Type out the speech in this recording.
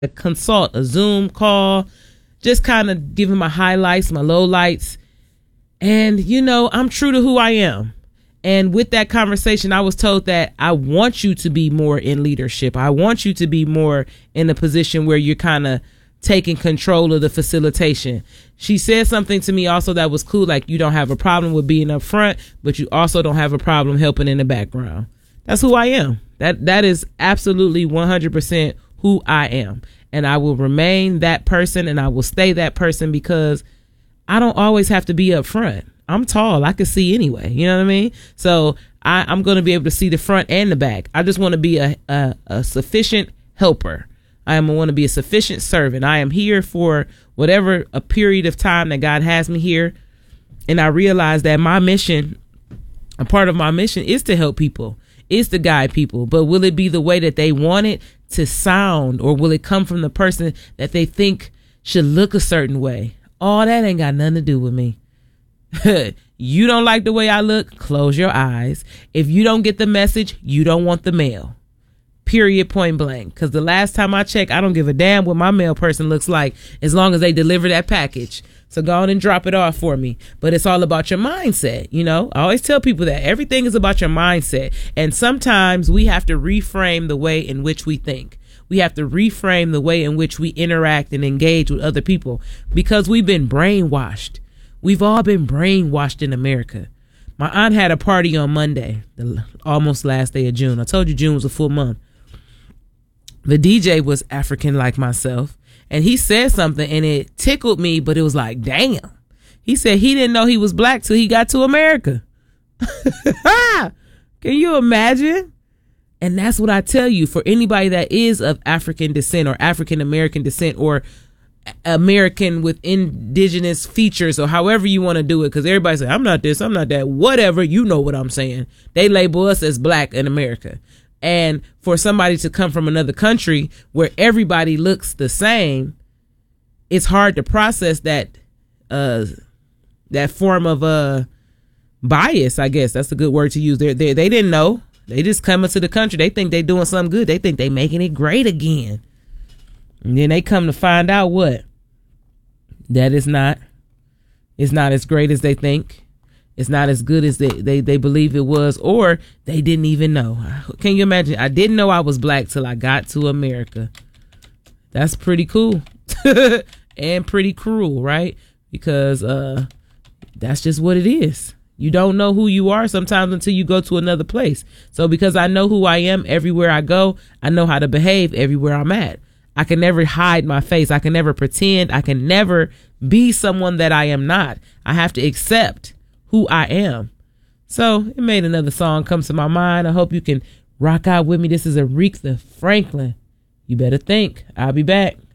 consult a Zoom call, just kind of giving my highlights, my lowlights. And, I'm true to who I am. And with that conversation, I was told that I want you to be more in leadership. I want you to be more in a position where you're kind of taking control of the facilitation. She said something to me also that was cool. Like, you don't have a problem with being up front, but you also don't have a problem helping in the background. That's who I am. That is absolutely 100% who I am. And I will remain that person, and I will stay that person, because I don't always have to be up front. I'm tall. I can see anyway. You know what I mean? So I'm going to be able to see the front and the back. I just want to be a sufficient helper. I want to be a sufficient servant. I am here for whatever a period of time that God has me here. And I realize that my mission, a part of my mission, is to help people, is to guide people. But will it be the way that they want it to sound, or will it come from the person that they think should look a certain way? All that ain't got nothing to do with me. You don't like the way I look? Close your eyes. If you don't get the message, you don't want the mail. Period, point blank. Because the last time I checked, I don't give a damn what my mail person looks like, as long as they deliver that package. So go on and drop it off for me. But it's all about your mindset. I always tell people that everything is about your mindset. And sometimes we have to reframe the way in which we think. We have to reframe the way in which we interact and engage with other people, because we've been brainwashed. We've all been brainwashed in America. My aunt had a party on Monday, the almost last day of June. I told you June was a full month. The DJ was African like myself, and he said something and it tickled me, but it was like, damn. He said he didn't know he was black till he got to America. Can you imagine? And that's what I tell you, for anybody that is of African descent or African American descent or American with indigenous features, or however you want to do it, because everybody say, I'm not this, I'm not that, whatever, you know what I'm saying. They label us as black in America. And for somebody to come from another country where everybody looks the same, it's hard to process that form of bias, I guess. That's a good word to use. They didn't know. They just come into the country. They think they doing something good. They think they making it great again. And then they come to find out what? That it's not as great as they think. It's not as good as they believe it was, or they didn't even know. Can you imagine? I didn't know I was black till I got to America. That's pretty cool. And pretty cruel, right? Because that's just what it is. You don't know who you are sometimes until you go to another place. So because I know who I am everywhere I go, I know how to behave everywhere I'm at. I can never hide my face. I can never pretend. I can never be someone that I am not. I have to accept who I am. So it made another song come to my mind. I hope you can rock out with me. This is Aretha Franklin. You better think. I'll be back.